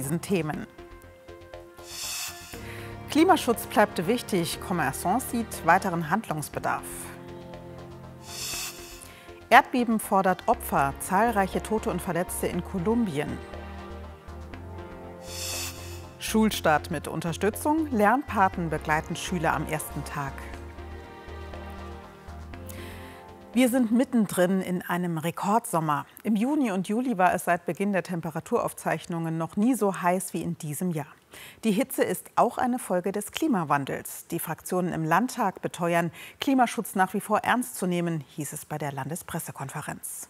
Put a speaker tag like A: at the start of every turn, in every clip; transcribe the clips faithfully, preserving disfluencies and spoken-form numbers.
A: diesen Themen. Klimaschutz bleibt wichtig, Commerçant sieht weiteren Handlungsbedarf. Erdbeben fordert Opfer, zahlreiche Tote und Verletzte in Kolumbien. Schulstart mit Unterstützung, Lernpaten begleiten Schüler am ersten Tag. Wir sind mittendrin in einem Rekordsommer. Im Juni und Juli war es seit Beginn der Temperaturaufzeichnungen noch nie so heiß wie in diesem Jahr. Die Hitze ist auch eine Folge des Klimawandels. Die Fraktionen im Landtag beteuern, Klimaschutz nach wie vor ernst zu nehmen, hieß es bei der Landespressekonferenz.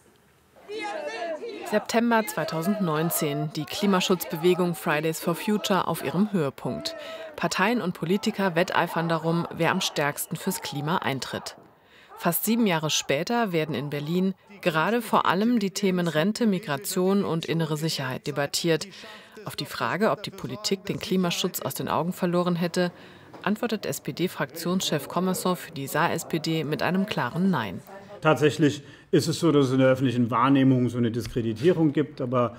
B: September zweitausendneunzehn, die Klimaschutzbewegung Fridays for Future auf ihrem Höhepunkt. Parteien und Politiker wetteifern darum, wer am stärksten fürs Klima eintritt. Fast sieben Jahre später werden in Berlin gerade vor allem die Themen Rente, Migration und innere Sicherheit debattiert. Auf die Frage, ob die Politik den Klimaschutz aus den Augen verloren hätte, antwortet S P D-Fraktionschef Commerçant für die Saar-S P D mit einem klaren Nein.
C: Tatsächlich ist es so, dass es in der öffentlichen Wahrnehmung so eine Diskreditierung gibt, aber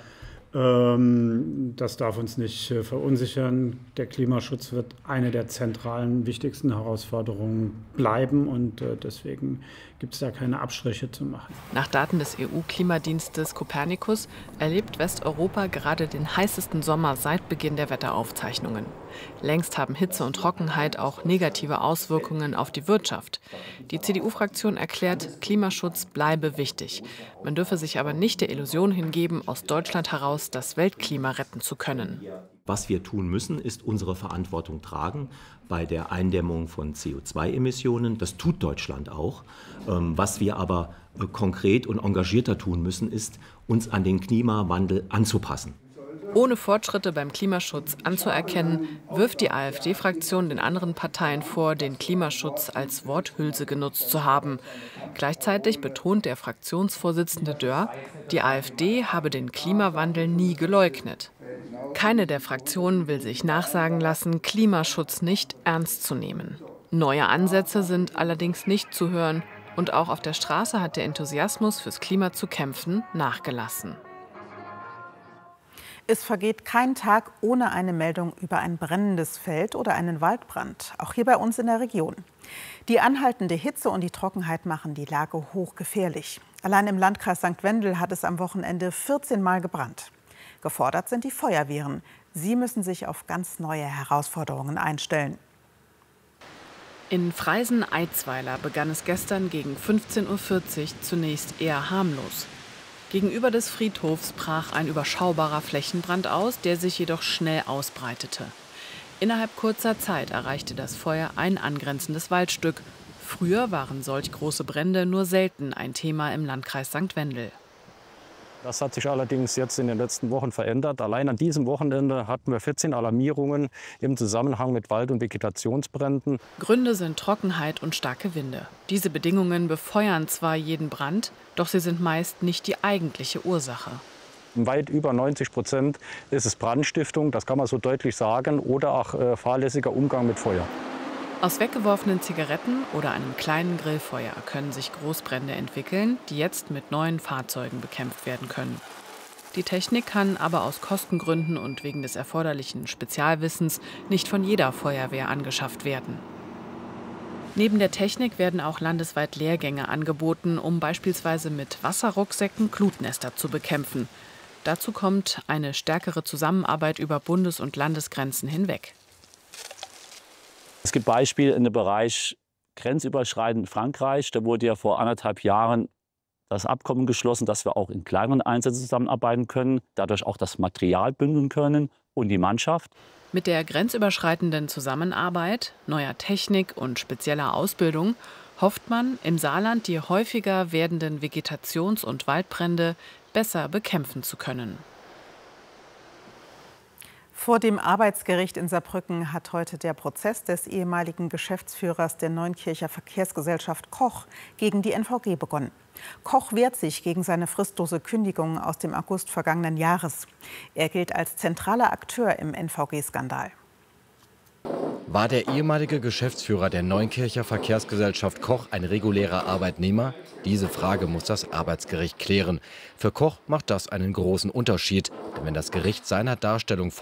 C: ähm, das darf uns nicht äh, verunsichern. Der Klimaschutz wird eine der zentralen, wichtigsten Herausforderungen bleiben und äh, deswegen gibt es da keine Abstriche zu machen.
B: Nach Daten des E U-Klimadienstes Copernicus erlebt Westeuropa gerade den heißesten Sommer seit Beginn der Wetteraufzeichnungen. Längst haben Hitze und Trockenheit auch negative Auswirkungen auf die Wirtschaft. Die C D U-Fraktion erklärt, Klimaschutz bleibe wichtig. Man dürfe sich aber nicht der Illusion hingeben, aus Deutschland heraus das Weltklima retten zu können.
D: Was wir tun müssen, ist unsere Verantwortung tragen bei der Eindämmung von C O zwei Emissionen. Das tut Deutschland auch. Was wir aber konkret und engagierter tun müssen, ist, uns an den Klimawandel anzupassen.
B: Ohne Fortschritte beim Klimaschutz anzuerkennen, wirft die AfD-Fraktion den anderen Parteien vor, den Klimaschutz als Worthülse genutzt zu haben. Gleichzeitig betont der Fraktionsvorsitzende Dörr, die AfD habe den Klimawandel nie geleugnet. Keine der Fraktionen will sich nachsagen lassen, Klimaschutz nicht ernst zu nehmen. Neue Ansätze sind allerdings nicht zu hören und auch auf der Straße hat der Enthusiasmus fürs Klima zu kämpfen nachgelassen.
A: Es vergeht kein Tag ohne eine Meldung über ein brennendes Feld oder einen Waldbrand, auch hier bei uns in der Region. Die anhaltende Hitze und die Trockenheit machen die Lage hochgefährlich. Allein im Landkreis Sankt Wendel hat es am Wochenende vierzehn Mal gebrannt. Gefordert sind die Feuerwehren. Sie müssen sich auf ganz neue Herausforderungen einstellen.
B: In Freisen-Eidsweiler begann es gestern gegen fünfzehn Uhr vierzig zunächst eher harmlos. Gegenüber des Friedhofs brach ein überschaubarer Flächenbrand aus, der sich jedoch schnell ausbreitete. Innerhalb kurzer Zeit erreichte das Feuer ein angrenzendes Waldstück. Früher waren solch große Brände nur selten ein Thema im Landkreis Sankt Wendel.
E: Das hat sich allerdings jetzt in den letzten Wochen verändert. Allein an diesem Wochenende hatten wir vierzehn Alarmierungen im Zusammenhang mit Wald- und Vegetationsbränden.
B: Gründe sind Trockenheit und starke Winde. Diese Bedingungen befeuern zwar jeden Brand, doch sie sind meist nicht die eigentliche Ursache.
E: Weit über neunzig Prozent ist es Brandstiftung, das kann man so deutlich sagen, oder auch äh, fahrlässiger Umgang mit Feuer.
B: Aus weggeworfenen Zigaretten oder einem kleinen Grillfeuer können sich Großbrände entwickeln, die jetzt mit neuen Fahrzeugen bekämpft werden können. Die Technik kann aber aus Kostengründen und wegen des erforderlichen Spezialwissens nicht von jeder Feuerwehr angeschafft werden. Neben der Technik werden auch landesweit Lehrgänge angeboten, um beispielsweise mit Wasserrucksäcken Glutnester zu bekämpfen. Dazu kommt eine stärkere Zusammenarbeit über Bundes- und Landesgrenzen hinweg.
F: Es gibt Beispiele in dem Bereich grenzüberschreitend Frankreich. Da wurde ja vor anderthalb Jahren das Abkommen geschlossen, dass wir auch in kleineren Einsätzen zusammenarbeiten können, dadurch auch das Material bündeln können und die Mannschaft.
B: Mit der grenzüberschreitenden Zusammenarbeit, neuer Technik und spezieller Ausbildung hofft man, im Saarland die häufiger werdenden Vegetations- und Waldbrände besser bekämpfen zu können.
A: Vor dem Arbeitsgericht in Saarbrücken hat heute der Prozess des ehemaligen Geschäftsführers der Neunkircher Verkehrsgesellschaft Koch gegen die N V G begonnen. Koch wehrt sich gegen seine fristlose Kündigung aus dem August vergangenen Jahres. Er gilt als zentraler Akteur im N V G-Skandal.
G: War der ehemalige Geschäftsführer der Neunkircher Verkehrsgesellschaft Koch ein regulärer Arbeitnehmer? Diese Frage muss das Arbeitsgericht klären. Für Koch macht das einen großen Unterschied, denn wenn das Gericht seiner Darstellung